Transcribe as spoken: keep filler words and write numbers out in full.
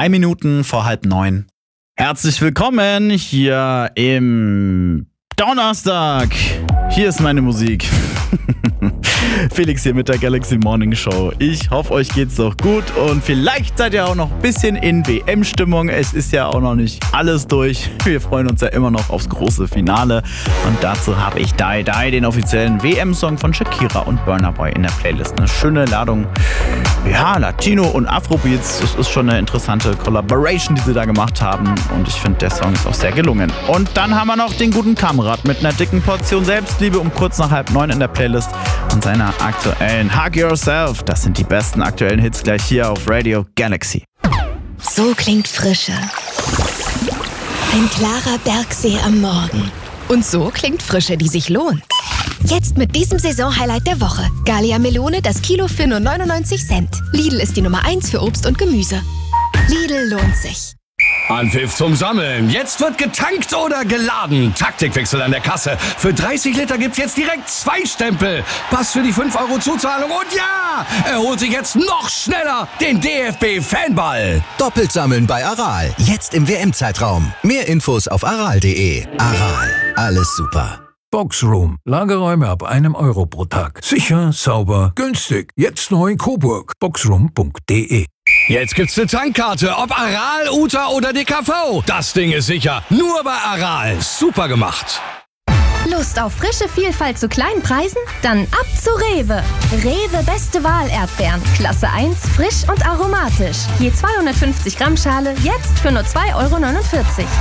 Drei Minuten vor halb neun. Herzlich willkommen hier im Donnerstag. Hier ist meine Musik. Felix hier mit der Galaxy Morning Show. Ich hoffe, euch geht's doch gut und vielleicht seid ihr auch noch ein bisschen in W M-Stimmung. Es ist ja auch noch nicht alles durch. Wir freuen uns ja immer noch aufs große Finale. Und dazu habe ich Die Die, den offiziellen W M-Song von Shakira und Burna Boy in der Playlist. Eine schöne Ladung, ja, Latino und Afrobeats. Das ist schon eine interessante Collaboration, die sie da gemacht haben. Und ich finde, der Song ist auch sehr gelungen. Und dann haben wir noch den guten Kamerad mit einer dicken Portion Selbstliebe um kurz nach halb neun in der Playlist und seiner aktuellen Hug Yourself. Das sind die besten aktuellen Hits gleich hier auf Radio Galaxy. So klingt Frische. Ein klarer Bergsee am Morgen. Und so klingt Frische, die sich lohnt. Jetzt mit diesem Saisonhighlight der Woche. Gallia Melone, das Kilo für nur neunundneunzig Cent. Lidl ist die Nummer eins für Obst und Gemüse. Lidl lohnt sich. Anpfiff zum Sammeln. Jetzt wird getankt oder geladen. Taktikwechsel an der Kasse. Für dreißig Liter gibt's jetzt direkt zwei Stempel. Pass für die fünf Euro Zuzahlung und ja, er holt sich jetzt noch schneller den D F B-Fanball. Doppelt sammeln bei Aral. Jetzt im W M-Zeitraum. Mehr Infos auf aral punkt de. Aral. Alles super. Boxroom. Lagerräume ab einem Euro pro Tag. Sicher, sauber, günstig. Jetzt neu in Coburg. boxroom punkt de. Jetzt gibt's eine Tankkarte, ob Aral, U T A oder D K V. Das Ding ist sicher. Nur bei Aral. Super gemacht. Lust auf frische Vielfalt zu kleinen Preisen? Dann ab zu Rewe. Rewe Beste Wahl Erdbeeren. Klasse eins, frisch und aromatisch. Je zweihundertfünfzig Gramm Schale, jetzt für nur zwei Euro neunundvierzig.